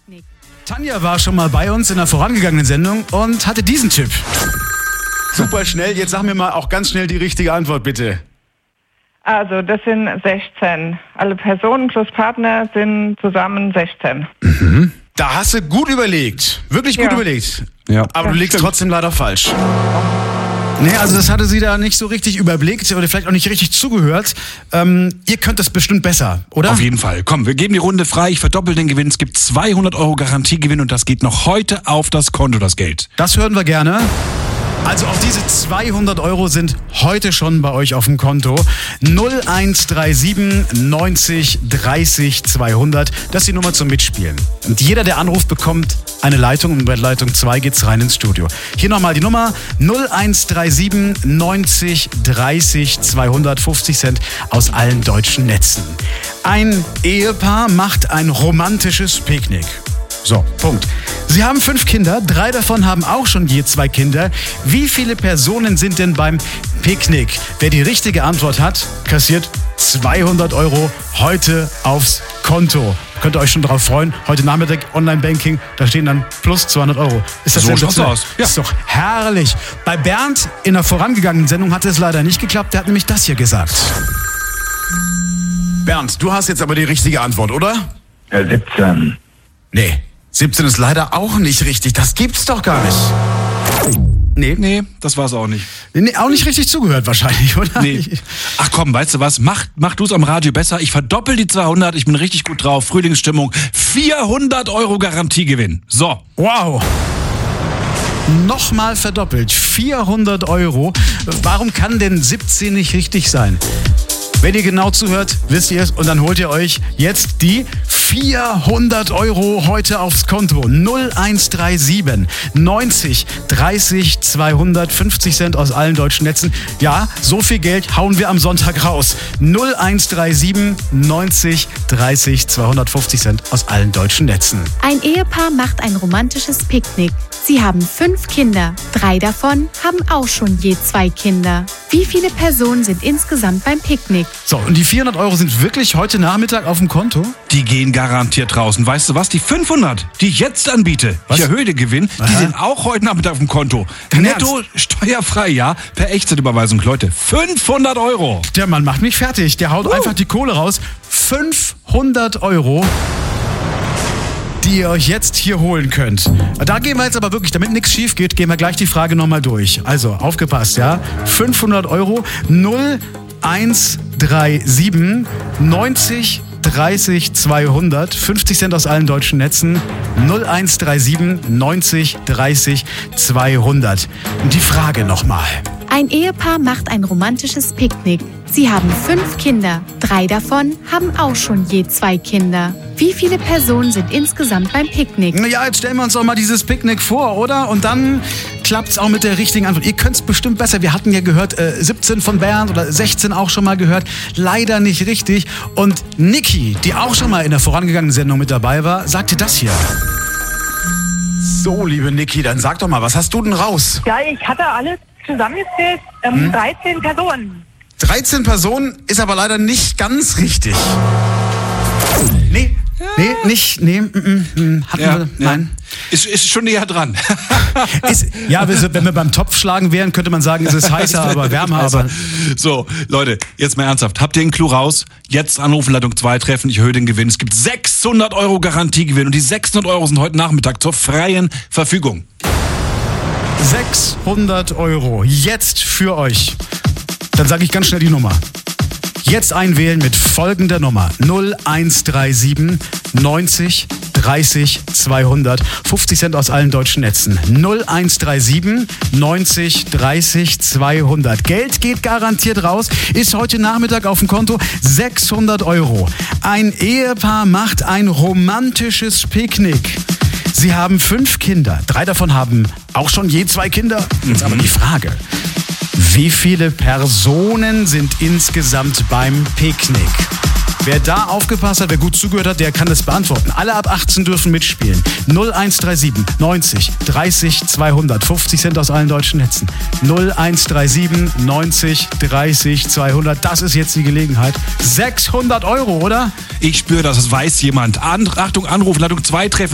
Picknick. Tanja war schon mal bei uns in der vorangegangenen Sendung und hatte diesen Tipp. Super schnell, jetzt sag mir mal auch ganz schnell die richtige Antwort, bitte. Also das sind 16. Alle Personen plus Partner sind zusammen 16. Da hast du gut überlegt, wirklich gut überlegt. Ja. Aber du liegst trotzdem leider falsch. Nee, also das hatte sie da nicht so richtig überblickt oder vielleicht auch nicht richtig zugehört. Ihr könnt das bestimmt besser, oder? Auf jeden Fall. Komm, wir geben die Runde frei. Ich verdoppel den Gewinn. Es gibt 200 € Garantiegewinn und das geht noch heute auf das Konto, das Geld. Das hören wir gerne. Also auch diese 200 € sind heute schon bei euch auf dem Konto. 0137 90 30 200. Das ist die Nummer zum Mitspielen. Und jeder, der anruft, bekommt eine Leitung. Und bei Leitung 2 geht's rein ins Studio. Hier nochmal die Nummer 0137 90 30 200. 50 Cent aus allen deutschen Netzen. Ein Ehepaar macht ein romantisches Picknick. So, Punkt. Sie haben 5 Kinder, 3 davon haben auch schon je 2 Kinder. Wie viele Personen sind denn beim Picknick? Wer die richtige Antwort hat, kassiert 200 € heute aufs Konto. Könnt ihr euch schon drauf freuen. Heute Nachmittag Online-Banking, da stehen dann plus 200 €. Ist das So schaut's aus. Ja. Ist doch herrlich. Bei Bernd in der vorangegangenen Sendung hat es leider nicht geklappt. Der hat nämlich das hier gesagt. Bernd, du hast jetzt aber die richtige Antwort, oder? 17. Nee. 17 ist leider auch nicht richtig. Das gibt's doch gar nicht. Nee, das war's auch nicht. Nee, auch nicht richtig zugehört wahrscheinlich, oder? Nee. Ach komm, weißt du was? Mach du es am Radio besser. Ich verdoppel die 200. Ich bin richtig gut drauf. Frühlingsstimmung. 400 € Garantiegewinn. So. Wow. Nochmal verdoppelt. 400 €. Warum kann denn 17 nicht richtig sein? Wenn ihr genau zuhört, wisst ihr es. Und dann holt ihr euch jetzt die 400 € heute aufs Konto. 0137 90 30 200. 50 Cent aus allen deutschen Netzen. Ja, so viel Geld hauen wir am Sonntag raus. 0137 90 30 250 Cent aus allen deutschen Netzen. Ein Ehepaar macht ein romantisches Picknick. Sie haben 5 Kinder. 3 davon haben auch schon je 2 Kinder. Wie viele Personen sind insgesamt beim Picknick? So, und die 400 € sind wirklich heute Nachmittag auf dem Konto? Die gehen garantiert draußen. Weißt du was? Die 500, die ich jetzt anbiete, Was? ich erhöhe den Gewinn, die sind auch heute Nachmittag auf dem Konto. Dein Netto, steuerfrei, ja, per Echtzeitüberweisung. Leute, 500 €. Der Mann macht mich fertig. Der haut einfach die Kohle raus. 500 €, die ihr euch jetzt hier holen könnt. Da gehen wir jetzt aber wirklich, damit nichts schief geht, gehen wir gleich die Frage nochmal durch. Also, aufgepasst, ja? 500 € 0137 90 30 200. 50 Cent aus allen deutschen Netzen. 0137 90 30 200. Und die Frage nochmal. Ein Ehepaar macht ein romantisches Picknick. Sie haben 5 Kinder. 3 davon haben auch schon je 2 Kinder. Wie viele Personen sind insgesamt beim Picknick? Naja, jetzt stellen wir uns doch mal dieses Picknick vor, oder? Und dann klappt's auch mit der richtigen Antwort. Ihr könnt's bestimmt besser. Wir hatten ja gehört, 17 von Bernd oder 16 auch schon mal gehört. Leider nicht richtig. Und Niki, die auch schon mal in der vorangegangenen Sendung mit dabei war, sagte das hier. So, liebe Niki, dann sag doch mal, was hast du denn raus? Ja, ich hatte alles zusammengezählt, 13 Personen. 13 Personen ist aber leider nicht ganz richtig. Nee, hatten wir, nein. Ist schon näher dran. Wenn wir beim Topf schlagen wären, könnte man sagen, es ist heißer, aber wärmer. Aber So, Leute, jetzt mal ernsthaft. Habt ihr einen Clou raus? Jetzt anrufen, Leitung 2 treffen, ich erhöhe den Gewinn. Es gibt 600 € Garantiegewinn und die 600 € sind heute Nachmittag zur freien Verfügung. 600 € jetzt für euch. Dann sage ich ganz schnell die Nummer. Jetzt einwählen mit folgender Nummer. 0137 90 30 200. 50 Cent aus allen deutschen Netzen. 0137 90 30 200. Geld geht garantiert raus. Ist heute Nachmittag auf dem Konto 600 €. Ein Ehepaar macht ein romantisches Picknick. Sie haben 5 Kinder. 3 davon haben auch schon je 2 Kinder. Jetzt aber die Frage. Wie viele Personen sind insgesamt beim Picknick? Wer da aufgepasst hat, wer gut zugehört hat, der kann das beantworten. Alle ab 18 dürfen mitspielen. 0137 90 30 200. 50 Cent aus allen deutschen Netzen. 0137 90 30 200. Das ist jetzt die Gelegenheit. 600 €, oder? Ich spüre das weiß jemand. Achtung, Anruf, Leitung 2 treffen.